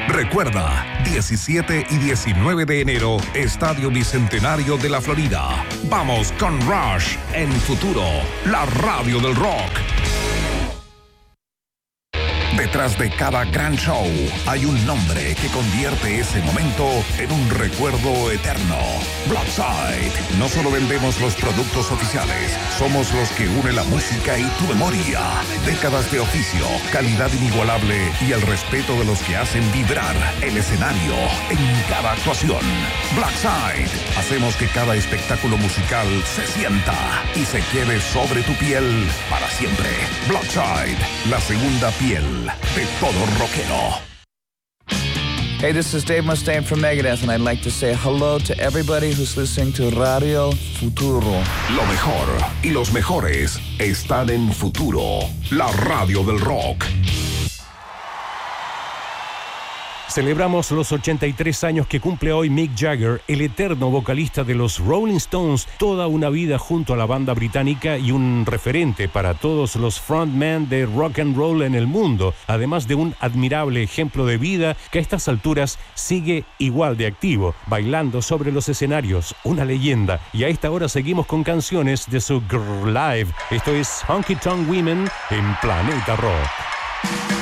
Recuerda, 17 y 19 de enero, Estadio Bicentenario de la Florida. Vamos con Rush en Futuro, la radio del rock. Detrás de cada gran show hay un nombre que convierte ese momento en un recuerdo eterno. Blackside. No solo vendemos los productos oficiales, somos los que unen la música y tu memoria. Décadas de oficio, calidad inigualable y el respeto de los que hacen vibrar el escenario en cada actuación. Blackside. Hacemos que cada espectáculo musical se sienta y se quede sobre tu piel para siempre. Blackside, la segunda piel de todo rockero. Hey, this is Dave Mustaine from Megadeth, and I'd like to say hello to everybody who's listening to Radio Futuro. Lo mejor y los mejores están en Futuro, la radio del rock. Celebramos los 83 años que cumple hoy Mick Jagger, el eterno vocalista de los Rolling Stones, toda una vida junto a la banda británica y un referente para todos los frontmen de rock and roll en el mundo, además de un admirable ejemplo de vida que a estas alturas sigue igual de activo, bailando sobre los escenarios, una leyenda. Y a esta hora seguimos con canciones de su Grrr Live. Esto es Honky Tonk Women en Planeta Rock.